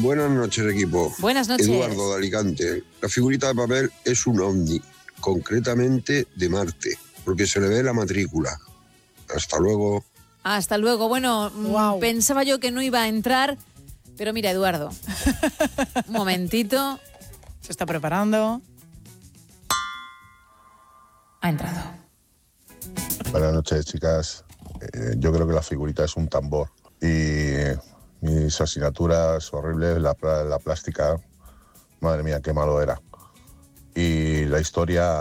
Buenas noches, equipo. Buenas noches. Eduardo de Alicante. La figurita de papel es un ovni, concretamente de Marte, porque se le ve la matrícula. Hasta luego. Hasta luego. Bueno, pensaba yo que no iba a entrar, pero mira, Eduardo, un momentito. Se está preparando. Ha entrado. Buenas noches, chicas. Yo creo que la figurita es un tambor. Y mis asignaturas horribles, la plástica, madre mía, qué malo era. Y la historia...